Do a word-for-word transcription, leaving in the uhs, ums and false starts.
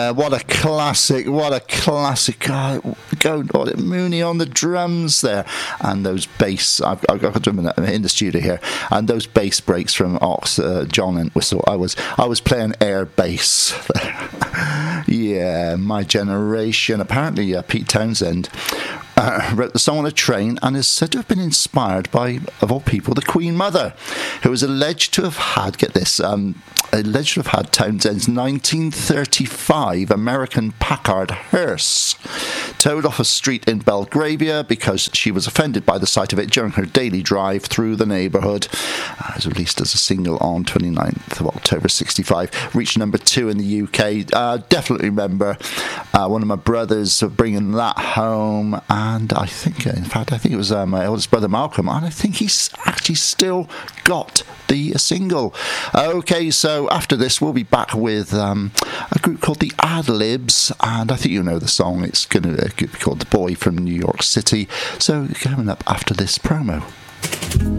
Yeah, what a classic, what a classic. God, go Mooney on the drums there. And those bass, I've, I've got to admit, I'm in the studio here, and those bass breaks from Ox, uh, John Entwistle, I was, I was playing air bass. Yeah, my generation. Apparently, uh, Pete Townsend Uh, wrote the song on a train and is said to have been inspired by, of all people, the Queen Mother, who is alleged to have had, get this, um, alleged to have had Townsend's nineteen thirty-five American Packard hearse towed off a street in Belgravia because she was offended by the sight of it during her daily drive through the neighbourhood. Uh, it was released as a single on twenty-ninth of October sixty-five. Reached number two in the U K. Uh, definitely remember uh, one of my brothers bringing that home. And I think, in fact, I think it was uh, my eldest brother Malcolm, and I think he's actually still got the single. Okay, so after this, we'll be back with um, a group called the Ad-Libs, and I think you know the song. It's going to be called The Boy from New York City. So coming up after this promo.